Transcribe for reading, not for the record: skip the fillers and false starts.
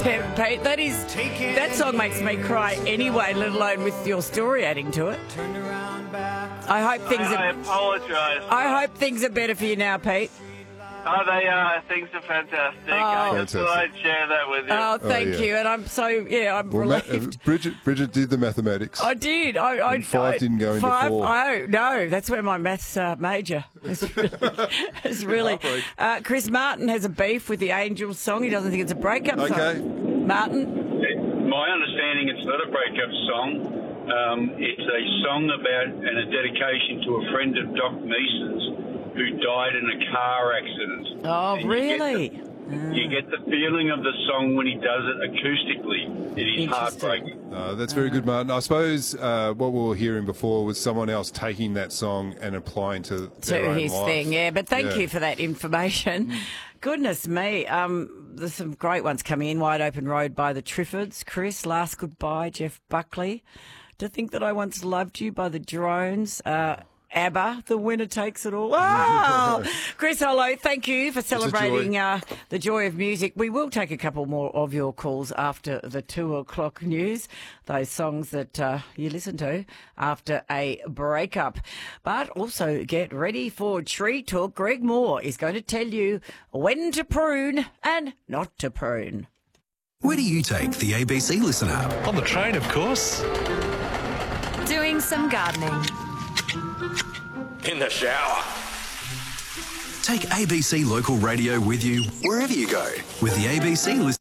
Pete, that song makes me cry anyway, let alone with your story adding to it. I hope I apologise. I hope things are better for you now, Pete. Oh, they are. Things are fantastic. I just thought I'd share that with you. Oh, thank you. And I'm I'm relieved. Bridget did the mathematics. I did. And 5 didn't go into 4. Oh, no, that's where my maths major is really. Chris Martin has a beef with the Angels song. He doesn't think it's a breakup song. Martin? My understanding, it's not a breakup song. It's a song about and a dedication to a friend of Doc Neeson's who died in a car accident. Oh, and really? You get the feeling of the song when he does it acoustically. It is heartbreaking. That's very good, Martin. I suppose what we were hearing before was someone else taking that song and applying to their own his life. thing, yeah. But thank you for that information. Goodness me. There's some great ones coming in. Wide Open Road by the Triffids. Chris, Last Goodbye, Jeff Buckley. To Think That I Once Loved You by the Drones. ABBA, The Winner Takes It All. Wow! Chris, hello. Thank you for celebrating the joy of music. We will take a couple more of your calls after the 2 o'clock news, those songs that you listen to after a breakup. But also get ready for Tree Talk. Greg Moore is going to tell you when to prune and not to prune. Where do you take the ABC Listen app? On the train, of course. Doing some gardening. In the shower. Take ABC Local Radio with you wherever you go with the ABC Listen.